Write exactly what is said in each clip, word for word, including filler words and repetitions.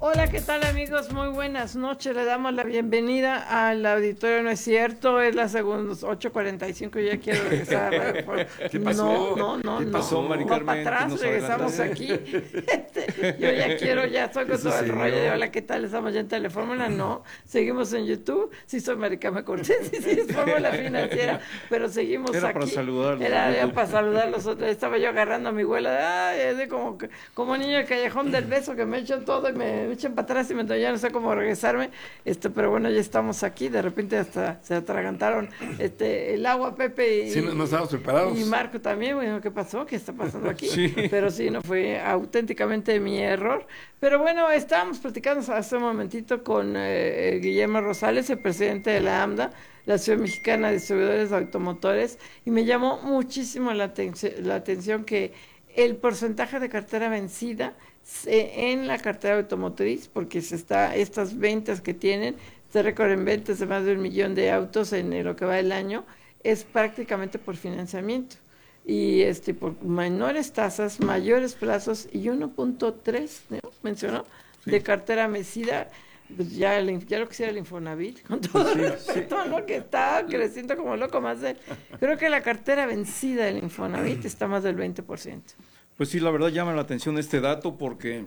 Hola, ¿qué tal amigos? Muy buenas noches. Le damos la bienvenida al auditorio. No es cierto, es la segunda, ocho cuarenta y cinco. Ya quiero regresar a Radio Fórmula. ¿Qué pasó? No, no, no. ¿Qué pasó, no. Mari Va Carmen? para atrás, regresamos aquí. Este, yo ya quiero, ya estoy con Eso todo el sí, rollo ¿no? de hola, ¿qué tal? Estamos ya en Telefórmula. No, seguimos en YouTube. Sí, soy Mari Carmen Cortés. Sí, sí, es Fórmula Financiera, pero seguimos Era aquí. para saludarlos. Era ya para saludarlos. Estaba yo agarrando a mi abuela. Ay, es de como, como niño del callejón del beso que me echan todo y me, me echan para atrás y me ya no sé cómo regresarme, este, pero bueno, ya estamos aquí, de repente hasta se atragantaron este, el agua, Pepe y, sí, no, no estábamos preparados. Y Marco también. Bueno, ¿qué pasó? ¿Qué está pasando aquí? Sí. Pero sí, no fue auténticamente mi error. Pero bueno, estábamos platicando hace un momentito con eh, Guillermo Rosales, el presidente de la AMDA, la Asociación Mexicana de Distribuidores de Automotores, y me llamó muchísimo la, atención, la atención que el porcentaje de cartera vencida en la cartera automotriz, porque se está estas ventas que tienen, este récord en ventas de más de un millón de autos en lo que va del año, es prácticamente por financiamiento y este por menores tasas, mayores plazos y uno punto tres, ¿no? Mencionó, sí, de cartera vencida. Pues ya, ya lo quisiera el Infonavit, con todo, sí, sí, todo lo que está creciendo como loco, más de, creo que la cartera vencida del Infonavit está más del veinte por ciento. Pues sí, la verdad llama la atención este dato porque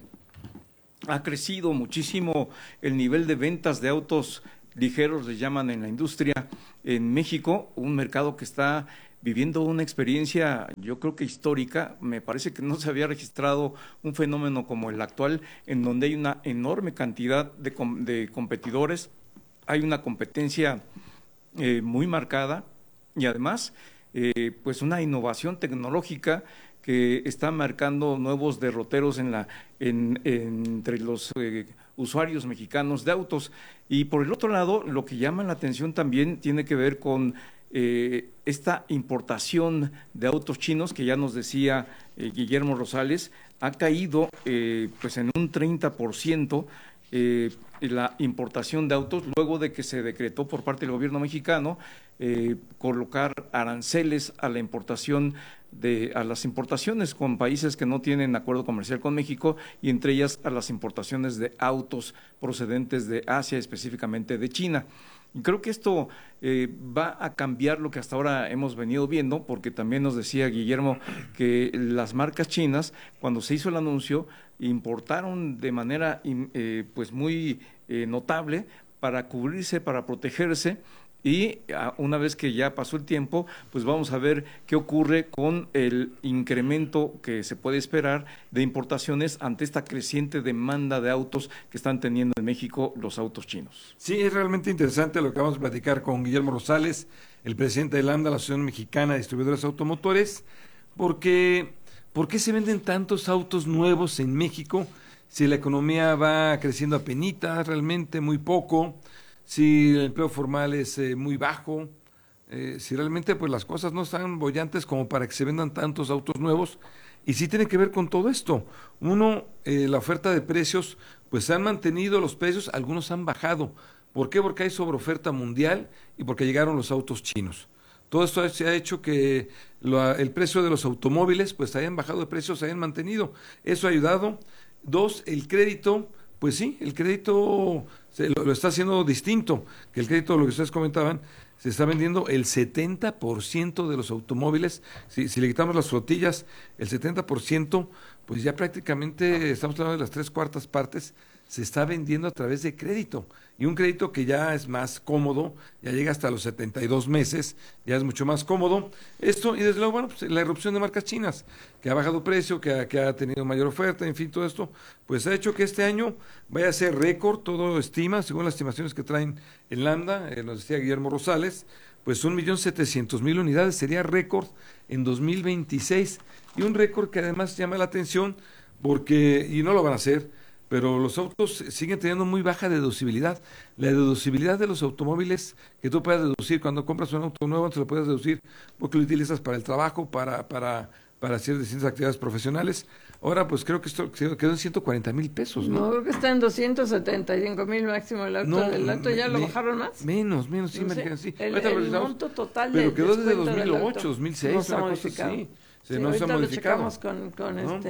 ha crecido muchísimo el nivel de ventas de autos ligeros, les llaman en la industria, en México, un mercado que está viviendo una experiencia, yo creo que histórica. Me parece que no se había registrado un fenómeno como el actual, en donde hay una enorme cantidad de, com de competidores, hay una competencia eh, muy marcada y además eh, pues una innovación tecnológica que está marcando nuevos derroteros en la, en, en, entre los eh, usuarios mexicanos de autos. Y por el otro lado, lo que llama la atención también tiene que ver con eh, esta importación de autos chinos, que ya nos decía eh, Guillermo Rosales, ha caído eh, pues en un treinta por ciento eh, la importación de autos, luego de que se decretó por parte del gobierno mexicano eh, colocar aranceles a la importación de a las importaciones con países que no tienen acuerdo comercial con México, y entre ellas a las importaciones de autos procedentes de Asia, específicamente de China. Y creo que esto eh, va a cambiar lo que hasta ahora hemos venido viendo, porque también nos decía Guillermo que las marcas chinas, cuando se hizo el anuncio, importaron de manera eh, pues muy eh, notable para cubrirse, para protegerse. Y una vez que ya pasó el tiempo, pues vamos a ver qué ocurre con el incremento que se puede esperar de importaciones ante esta creciente demanda de autos que están teniendo en México los autos chinos. Sí, es realmente interesante lo que vamos a platicar con Guillermo Rosales, el presidente de la AMDA, la Asociación Mexicana de Distribuidores Automotores, porque ¿por qué se venden tantos autos nuevos en México si la economía va creciendo apenitas, realmente muy poco? Si el empleo formal es eh, muy bajo, eh, si realmente pues las cosas no están bollantes como para que se vendan tantos autos nuevos, y sí tiene que ver con todo esto. Uno, eh, la oferta de precios, pues se han mantenido los precios, algunos han bajado. ¿Por qué? Porque hay sobreoferta mundial y porque llegaron los autos chinos. Todo esto se ha hecho que lo, el precio de los automóviles pues hayan bajado de precios, se hayan mantenido. Eso ha ayudado. Dos, el crédito. Pues sí, el crédito se lo, lo está haciendo distinto, que el crédito, lo que ustedes comentaban, se está vendiendo el setenta por ciento de los automóviles. Si, si le quitamos las flotillas, el setenta por ciento, pues ya prácticamente estamos hablando de las tres cuartas partes, se está vendiendo a través de crédito, y un crédito que ya es más cómodo, ya llega hasta los setenta y dos meses, ya es mucho más cómodo. Esto, y desde luego, bueno, pues la irrupción de marcas chinas, que ha bajado precio, que ha, que ha tenido mayor oferta, en fin, todo esto, pues ha hecho que este año vaya a ser récord, todo estima, según las estimaciones que traen en Lambda, eh, nos decía Guillermo Rosales, pues un millón setecientos mil unidades sería récord en dos mil veintiséis, y un récord que además llama la atención, porque, y no lo van a hacer, pero los autos siguen teniendo muy baja deducibilidad. La deducibilidad de los automóviles que tú puedes deducir cuando compras un auto nuevo, te lo puedes deducir porque lo utilizas para el trabajo, para, para, para hacer distintas actividades profesionales. Ahora, pues creo que esto quedó en ciento cuarenta mil pesos, ¿no? No, creo que está en doscientos setenta y cinco mil máximo el auto. No, ¿El auto ya me, lo bajaron más? Menos, menos, sí, No me sé. dijeron, sí. El, Ahorita el lo monto total pero de quedó desde descuento dos mil ocho, del auto dos mil seis, no se ha una cosa modificado. así. Sí, no ahorita se ha lo modificado. checamos con, con ¿no? este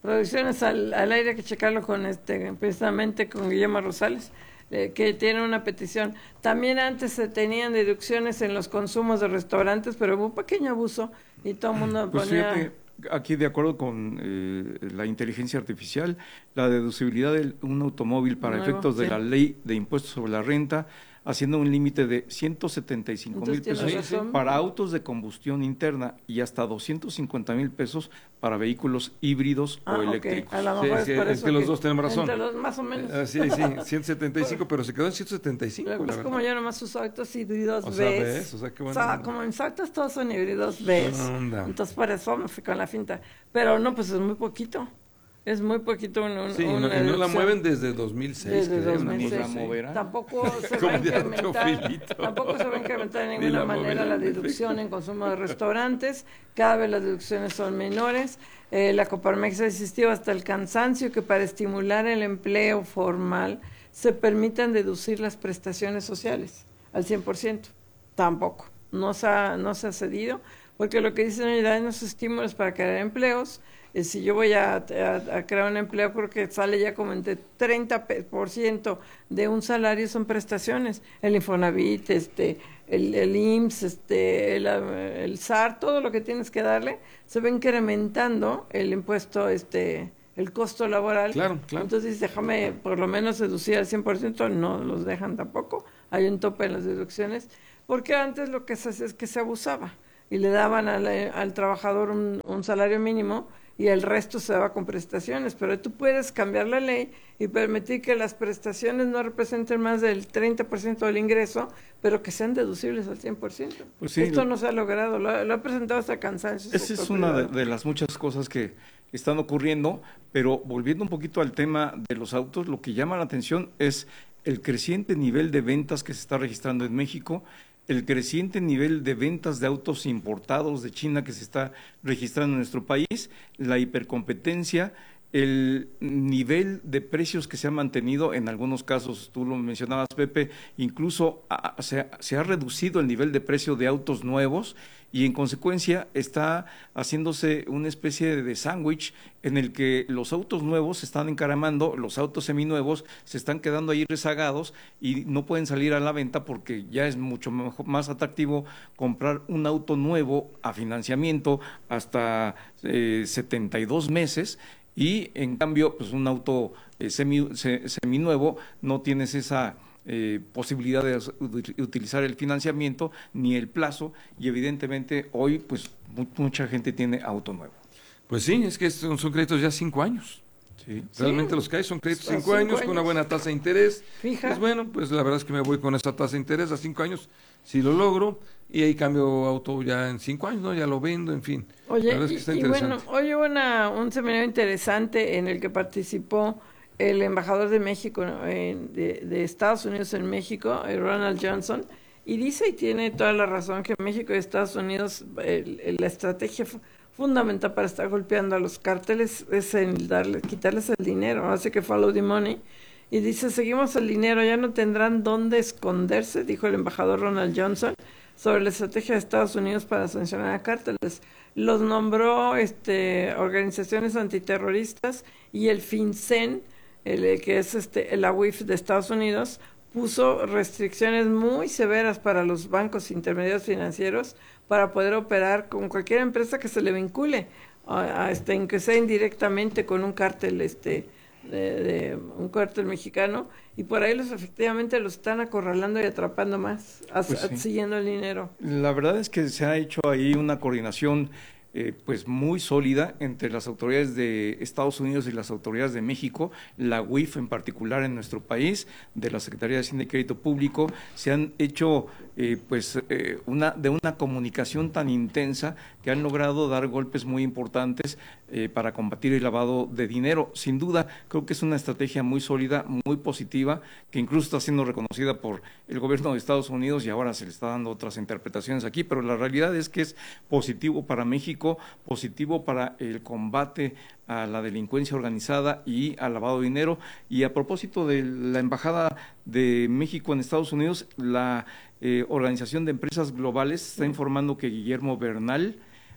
Producciones al, al aire, hay que checarlo con este, precisamente con Guillermo Rosales, eh, que tiene una petición. También antes se tenían deducciones en los consumos de restaurantes, pero hubo un pequeño abuso y todo el mundo pues ponía... Fíjate, aquí de acuerdo con eh, la inteligencia artificial, la deducibilidad de un automóvil para Nuevo, efectos de sí. la ley de impuestos sobre la renta, haciendo un límite de ciento setenta y cinco mil Entonces, pesos tienes razón. para autos de combustión interna y hasta doscientos cincuenta mil pesos para vehículos híbridos Ah, o ok. eléctricos. A lo Sí, mejor es es, que- por es eso que los dos tenemos razón. entre los más o menos. Ah, sí, sí, ciento setenta y cinco, pero se quedó en ciento setenta y cinco, Lo que la pasa es verdad. como yo nomás uso autos híbridos O sea, B. ves, o sea, qué O buena sea, onda. como mis autos todos son híbridos B. Anda. Entonces por eso me fui con la finta. Pero no, pues es muy poquito. Es muy poquito un, un, Sí, y no, una y no la deducción. mueven desde dos mil seis. Desde creo, dos una mil cosa seis. la así. moverán. Tampoco se va Como a diría incrementar, Teofilito. tampoco se va a incrementar de Ni ninguna la manera moverán, la en deducción en consumo de restaurantes. Cada vez las deducciones son menores. Eh, la Coparmex ha insistido hasta el cansancio que para estimular el empleo formal se permitan deducir las prestaciones sociales al cien por ciento. Tampoco. No se ha, no se ha cedido, porque lo que dicen es los estímulos para crear empleos. Eh, si yo voy a, a, a crear un empleo, creo que sale ya como entre treinta por ciento de un salario son prestaciones. El Infonavit, este, el, el I M S S, este, el, el S A R, todo lo que tienes que darle, se va incrementando el impuesto, este, el costo laboral. Claro, claro. Entonces, déjame por lo menos deducir al cien por ciento, no los dejan tampoco. Hay un tope en las deducciones, porque antes lo que se hacía es que se abusaba y le daban al, al trabajador un, un salario mínimo y el resto se daba con prestaciones, pero tú puedes cambiar la ley y permitir que las prestaciones no representen más del treinta por ciento del ingreso, pero que sean deducibles al cien por ciento. Pues sí, Esto lo- no se ha logrado, lo, lo ha presentado hasta cansancio. Esa es sector una de, privado. de las muchas cosas que están ocurriendo, pero volviendo un poquito al tema de los autos, lo que llama la atención es el creciente nivel de ventas que se está registrando en México, el creciente nivel de ventas de autos importados de China que se está registrando en nuestro país, la hipercompetencia, el nivel de precios que se ha mantenido, en algunos casos, tú lo mencionabas, Pepe, incluso a- se, ha, se ha reducido el nivel de precio de autos nuevos y en consecuencia está haciéndose una especie de, de sándwich en el que los autos nuevos se están encaramando, los autos seminuevos se están quedando ahí rezagados y no pueden salir a la venta porque ya es mucho mejor, más atractivo comprar un auto nuevo a financiamiento hasta eh, setenta y dos meses. Y en cambio, pues un auto eh, semi, se, seminuevo no tienes esa eh, posibilidad de ut- utilizar el financiamiento ni el plazo y evidentemente hoy pues mu- mucha gente tiene auto nuevo. Pues sí, es que son, son créditos ya cinco años. Sí. Realmente Sí. los que hay son créditos A cinco cinco años, con una años. buena tasa de interés. Fija. Pues bueno, pues la verdad es que me voy con esa tasa de interés a cinco años, si lo logro, y ahí cambio auto ya en cinco años, ¿no? Ya lo vendo, en fin. Oye, la verdad es que y, está y bueno, interesante. hoy hubo una, un seminario interesante en el que participó el embajador de México, en- de, de Estados Unidos en México, eh, Ronald Johnson, y dice, y tiene toda la razón, que México y Estados Unidos, el- el- la estrategia fu- fundamental para estar golpeando a los cárteles es el darle, quitarles el dinero, hace que follow the money, y dice, seguimos el dinero, ya no tendrán dónde esconderse, dijo el embajador Ronald Johnson, sobre la estrategia de Estados Unidos para sancionar a cárteles. Los nombró este, organizaciones antiterroristas y el FinCEN, el, que es este, la U I F de Estados Unidos, puso restricciones muy severas para los bancos intermediarios financieros para poder operar con cualquier empresa que se le vincule, a, a este, que sea indirectamente con un cártel este, de, de un cártel mexicano, y por ahí los efectivamente los están acorralando y atrapando más, as- Pues sí. siguiendo el dinero. La verdad es que se ha hecho ahí una coordinación eh, pues muy sólida entre las autoridades de Estados Unidos y las autoridades de México, la U I F en particular en nuestro país, de la Secretaría de Hacienda y Crédito Público, se han hecho eh, pues eh, una de una comunicación tan intensa que han logrado dar golpes muy importantes eh, para combatir el lavado de dinero. Sin duda, creo que es una estrategia muy sólida, muy positiva, que incluso está siendo reconocida por el gobierno de Estados Unidos y ahora se le está dando otras interpretaciones aquí, pero la realidad es que es positivo para México, positivo para el combate a la delincuencia organizada y al lavado de dinero. Y a propósito de la Embajada de México en Estados Unidos, la eh, Organización de Empresas Globales está informando que Guillermo Bernal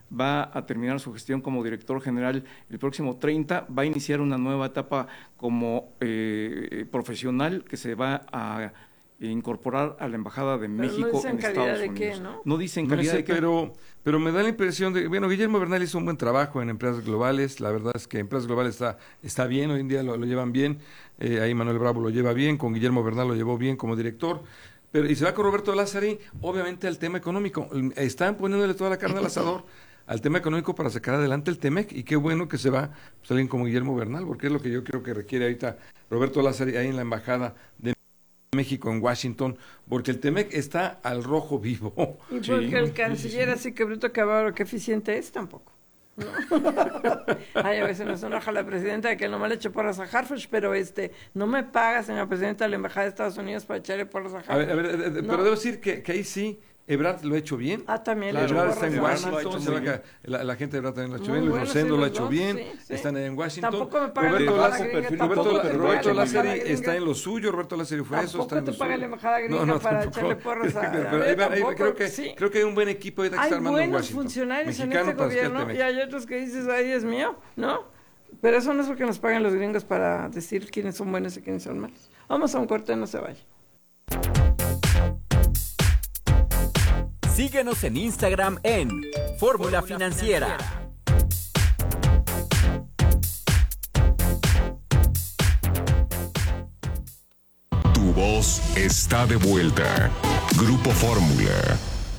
va a terminar su gestión como director general el próximo treinta, va a iniciar una nueva etapa como eh, profesional que se va a incorporar a la Embajada de México no en Estados de Unidos. Qué, ¿no? no dicen No calidad sé, de qué. pero, pero me da la impresión de, bueno, Guillermo Bernal hizo un buen trabajo en Empresas Globales, la verdad es que Empresas Globales está, está bien, hoy en día lo, lo llevan bien, eh, ahí Manuel Bravo lo lleva bien, con Guillermo Bernal lo llevó bien como director, pero y se va con Roberto Lázari, obviamente al tema económico, están poniéndole toda la carne al asador al tema económico para sacar adelante el Temec, y qué bueno que se va pues, alguien como Guillermo Bernal, porque es lo que yo creo que requiere ahorita Roberto Lázari ahí en la Embajada de México en Washington, porque el Temec está al rojo vivo. Y porque sí, el canciller, así que bruto, que bárbaro, que eficiente es, tampoco. ¿No? Ay, a veces nos enoja la presidenta de que nomás le eche porras a Harfuch, pero este, no me paga, señora presidenta de la Embajada de Estados Unidos, para echarle porras a Harfuch. A ver, a ver, a ver no. Pero debo decir que, que ahí sí, Ebrard lo ha hecho bien. Ah, también. Claro, Ebrard está en Washington, Washington, se va bien. acá, la, la gente de Ebrard también lo ha hecho Muy bien, Luis bueno, Rosendo sí, lo ha los hecho dos, bien, sí, sí. están en Washington. Tampoco me pagan Roberto la embajada Lázari, gringa, Roberto, tampoco te Roberto paga la Lázari embajada está gringa. en lo suyo, Roberto Lázari fue eso, está Tampoco en lo te paga suyo. la embajada gringa No, no, para tampoco. echarle porras a... Pero ahí va, ahí va, creo que, sí. creo que hay un buen equipo ahorita que Hay está armando en buenos Washington. funcionarios en Mexicano este para sacar el gobierno Temec. y hay otros que dices, ay, es mío, ¿no? Pero eso no es porque nos pagan los gringos para decir quiénes son buenos y quiénes son malos. Vamos a un corte, no se vaya. Síguenos en Instagram en Fórmula Financiera. Tu voz está de vuelta. Grupo Fórmula.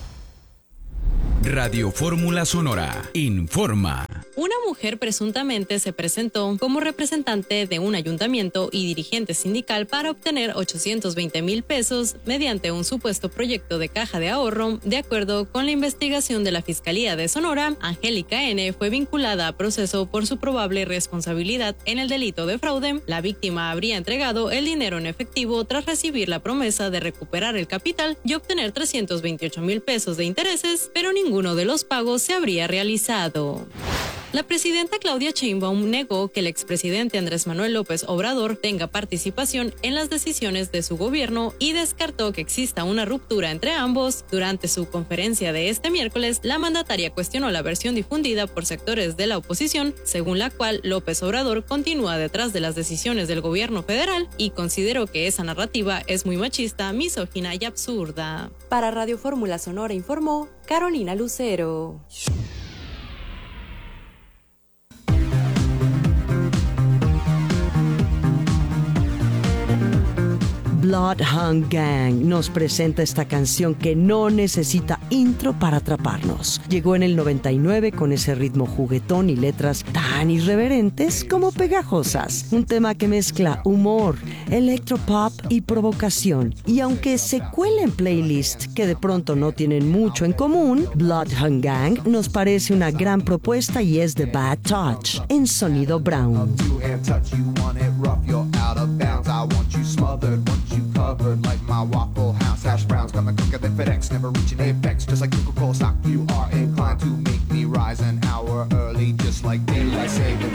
Radio Fórmula Sonora informa. Una mujer presuntamente se presentó como representante de un ayuntamiento y dirigente sindical para obtener ochocientos veinte mil pesos mediante un supuesto proyecto de caja de ahorro. De acuerdo con la investigación de la Fiscalía de Sonora, Angélica N. fue vinculada a proceso por su probable responsabilidad en el delito de fraude. La víctima habría entregado el dinero en efectivo tras recibir la promesa de recuperar el capital y obtener trescientos veintiocho mil pesos de intereses, pero ninguno de los pagos se habría realizado. La presidenta Claudia Sheinbaum negó que el expresidente Andrés Manuel López Obrador tenga participación en las decisiones de su gobierno y descartó que exista una ruptura entre ambos. Durante su conferencia de este miércoles, la mandataria cuestionó la versión difundida por sectores de la oposición, según la cual López Obrador continúa detrás de las decisiones del gobierno federal, y consideró que esa narrativa es muy machista, misógina y absurda. Para Radio Fórmula Sonora informó Carolina Lucero. Bloodhound Gang nos presenta esta canción que no necesita intro para atraparnos. Llegó en el noventa y nueve con ese ritmo juguetón y letras tan irreverentes como pegajosas. Un tema que mezcla humor, electropop y provocación. Y aunque se cuela en playlists que de pronto no tienen mucho en común, Bloodhound Gang nos parece una gran propuesta y es The Bad Touch en sonido brown. You covered like my Waffle House hash browns, coming quicker than FedEx, never reaching apex. Just like Coca-Cola stock, you are inclined to make me rise an hour early, just like daylight savings.